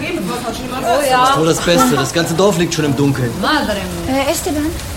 Das ist wohl das Beste. Das ganze Dorf liegt schon im Dunkeln. Esteban,